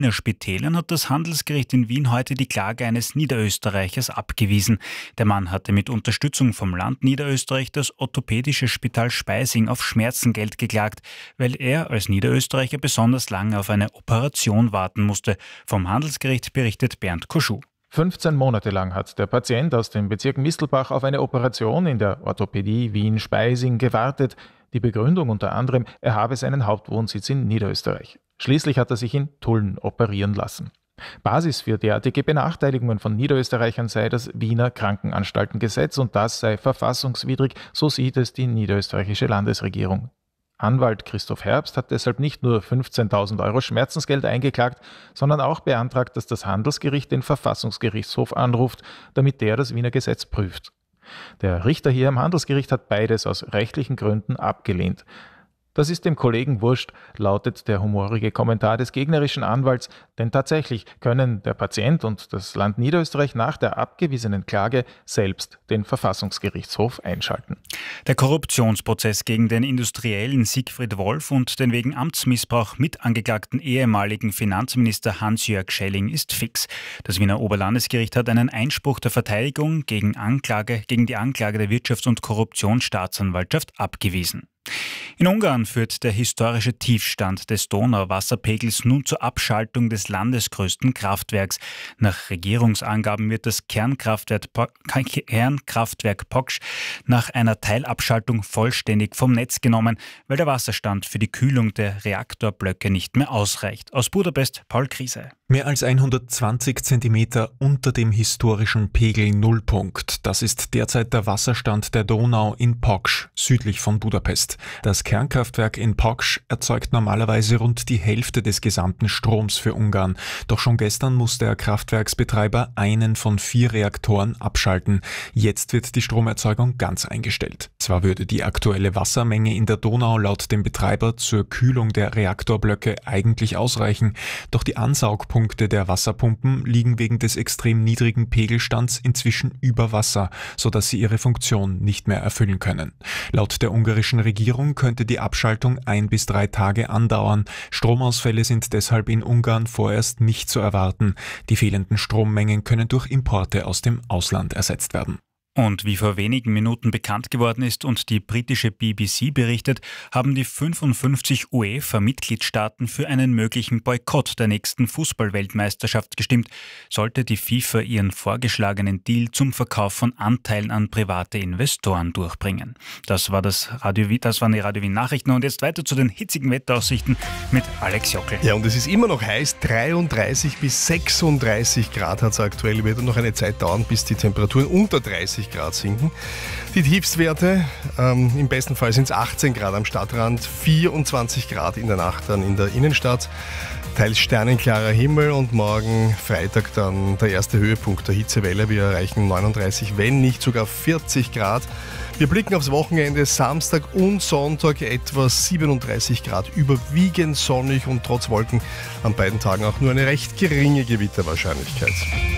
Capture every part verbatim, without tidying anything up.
Wiener Spitälern hat das Handelsgericht in Wien heute die Klage eines Niederösterreichers abgewiesen. Der Mann hatte mit Unterstützung vom Land Niederösterreich das orthopädische Spital Speising auf Schmerzengeld geklagt, weil er als Niederösterreicher besonders lange auf eine Operation warten musste. Vom Handelsgericht berichtet Bernd Koschuh. fünfzehn Monate lang hat der Patient aus dem Bezirk Mistelbach auf eine Operation in der Orthopädie Wien-Speising gewartet. Die Begründung unter anderem, er habe seinen Hauptwohnsitz in Niederösterreich. Schließlich hat er sich in Tulln operieren lassen. Basis für derartige Benachteiligungen von Niederösterreichern sei das Wiener Krankenanstaltengesetz und das sei verfassungswidrig, so sieht es die niederösterreichische Landesregierung. Anwalt Christoph Herbst hat deshalb nicht nur fünfzehntausend Euro Schmerzensgeld eingeklagt, sondern auch beantragt, dass das Handelsgericht den Verfassungsgerichtshof anruft, damit der das Wiener Gesetz prüft. Der Richter hier am Handelsgericht hat beides aus rechtlichen Gründen abgelehnt. Das ist dem Kollegen wurscht, lautet der humorige Kommentar des gegnerischen Anwalts, denn tatsächlich können der Patient und das Land Niederösterreich nach der abgewiesenen Klage selbst den Verfassungsgerichtshof einschalten. Der Korruptionsprozess gegen den Industriellen Siegfried Wolf und den wegen Amtsmissbrauch mitangeklagten ehemaligen Finanzminister Hans-Jörg Schelling ist fix. Das Wiener Oberlandesgericht hat einen Einspruch der Verteidigung gegen, Anklage, gegen die Anklage der Wirtschafts- und Korruptionsstaatsanwaltschaft abgewiesen. In Ungarn führt der historische Tiefstand des Donauwasserpegels nun zur Abschaltung des landesgrößten Kraftwerks. Nach Regierungsangaben wird das Kernkraftwerk, Kernkraftwerk Poksch nach einer Teilabschaltung vollständig vom Netz genommen, weil der Wasserstand für die Kühlung der Reaktorblöcke nicht mehr ausreicht. Aus Budapest Paul Kriese. Mehr als hundertzwanzig Zentimeter unter dem historischen Pegel Nullpunkt. Das ist derzeit der Wasserstand der Donau in Poksch, südlich von Budapest. Das Kernkraftwerk in Poksch erzeugt normalerweise rund die Hälfte des gesamten Stroms für Ungarn. Doch schon gestern muss der Kraftwerksbetreiber einen von vier Reaktoren abschalten. Jetzt wird die Stromerzeugung ganz eingestellt. Zwar würde die aktuelle Wassermenge in der Donau laut dem Betreiber zur Kühlung der Reaktorblöcke eigentlich ausreichen, doch die Ansaugpunkte der Wasserpumpen liegen wegen des extrem niedrigen Pegelstands inzwischen über Wasser, sodass sie ihre Funktion nicht mehr erfüllen können. Laut der ungarischen Regierung könnte die Abschaltung ein bis drei Tage andauern. Stromausfälle sind deshalb in Ungarn vorerst nicht zu erwarten. Die fehlenden Strommengen können durch Importe aus dem Ausland ersetzt werden. Und wie vor wenigen Minuten bekannt geworden ist und die britische B B C berichtet, haben die fünfundfünfzig UEFA-Mitgliedstaaten für einen möglichen Boykott der nächsten Fußball-Weltmeisterschaft gestimmt, sollte die FIFA ihren vorgeschlagenen Deal zum Verkauf von Anteilen an private Investoren durchbringen. Das war das Radio, das waren die Radio Wien Nachrichten und jetzt weiter zu den hitzigen Wetteraussichten mit Alex Jockel. Ja, und es ist immer noch heiß, dreiunddreißig bis sechsunddreißig Grad hat es aktuell, wird noch eine Zeit dauern, bis die Temperaturen unter dreißig Grad sinken. Die Tiefstwerte, ähm, im besten Fall sind es achtzehn Grad am Stadtrand, vierundzwanzig Grad in der Nacht dann in der Innenstadt, teils sternenklarer Himmel und morgen Freitag dann der erste Höhepunkt der Hitzewelle. Wir erreichen neununddreißig, wenn nicht sogar vierzig Grad. Wir blicken aufs Wochenende, Samstag und Sonntag etwa siebenunddreißig Grad, überwiegend sonnig und trotz Wolken an beiden Tagen auch nur eine recht geringe Gewitterwahrscheinlichkeit.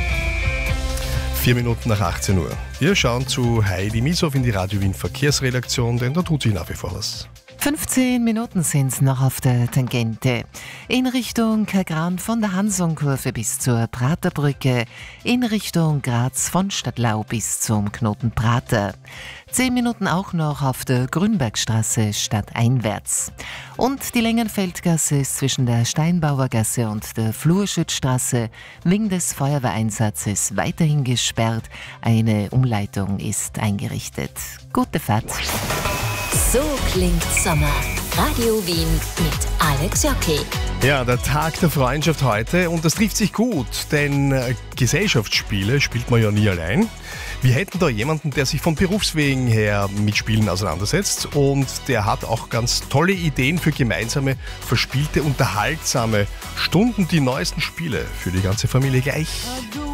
Vier Minuten nach achtzehn Uhr. Wir schauen zu Heidi Mieshoff in die Radio Wien Verkehrsredaktion, denn da tut sich nach wie vor was. fünfzehn Minuten sind es noch auf der Tangente. In Richtung Kagran von der Hansonkurve bis zur Praterbrücke. In Richtung Graz von Stadtlau bis zum Knoten Prater. Zehn Minuten auch noch auf der Grünbergstraße stadteinwärts. Und die Längenfeldgasse ist zwischen der Steinbauergasse und der Flurschützstraße wegen des Feuerwehreinsatzes weiterhin gesperrt. Eine Umleitung ist eingerichtet. Gute Fahrt. So klingt Sommer. Radio Wien mit Alex Jockel. Ja, der Tag der Freundschaft heute und das trifft sich gut, denn äh, Gesellschaftsspiele spielt man ja nie allein. Wir hätten da jemanden, der sich von Berufswegen her mit Spielen auseinandersetzt und der hat auch ganz tolle Ideen für gemeinsame, verspielte, unterhaltsame Stunden, die neuesten Spiele für die ganze Familie gleich.